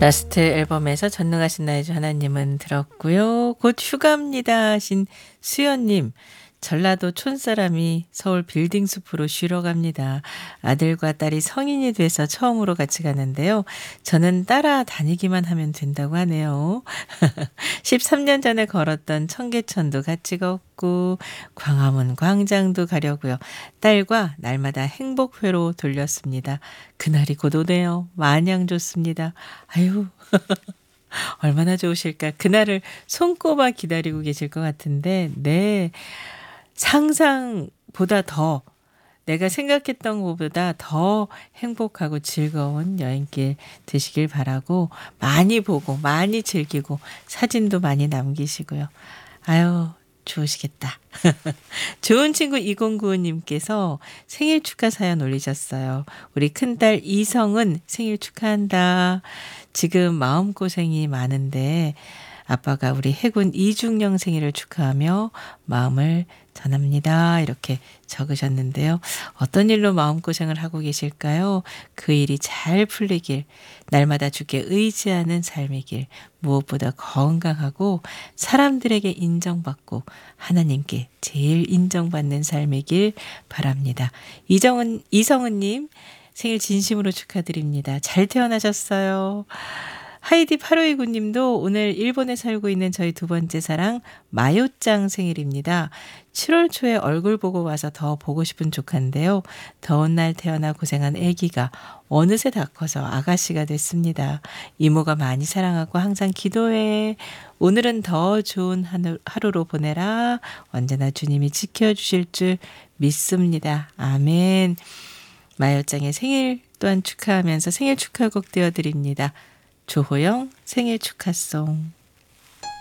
라스트 앨범에서 전능하신 나의 주 하나님은 들었고요. 곧 휴가입니다 하신 수연님. 전라도 촌사람이 서울 빌딩 숲으로 쉬러 갑니다. 아들과 딸이 성인이 돼서 처음으로 같이 가는데요. 저는 따라다니기만 하면 된다고 하네요. 13년 전에 걸었던 청계천도 같이 걷고 광화문 광장도 가려고요. 딸과 날마다 행복회로 돌렸습니다. 그날이 곧 오네요. 마냥 좋습니다. 아유 얼마나 좋으실까. 그날을 손꼽아 기다리고 계실 것 같은데 네. 상상보다 더 내가 생각했던 것보다 더 행복하고 즐거운 여행길 되시길 바라고 많이 보고 많이 즐기고 사진도 많이 남기시고요. 아유 좋으시겠다. 좋은 친구 2095님께서 생일 축하 사연 올리셨어요. 우리 큰딸 이성은 생일 축하한다. 지금 마음고생이 많은데 아빠가 우리 해군 이중령 생일을 축하하며 마음을 전합니다. 이렇게 적으셨는데요. 어떤 일로 마음고생을 하고 계실까요? 그 일이 잘 풀리길, 날마다 주께 의지하는 삶의 길, 무엇보다 건강하고 사람들에게 인정받고 하나님께 제일 인정받는 삶의 길 바랍니다. 이성은님 생일 진심으로 축하드립니다. 잘 태어나셨어요. 하이디 8529님도 오늘 일본에 살고 있는 저희 두 번째 사랑 마요짱 생일입니다. 7월 초에 얼굴 보고 와서 더 보고 싶은 조카인데요. 더운 날 태어나 고생한 아기가 어느새 다 커서 아가씨가 됐습니다. 이모가 많이 사랑하고 항상 기도해. 오늘은 더 좋은 하루로 보내라. 언제나 주님이 지켜주실 줄 믿습니다. 아멘. 마요짱의 생일 또한 축하하면서 생일 축하곡 띄워드립니다. 조호영 생일 축하송.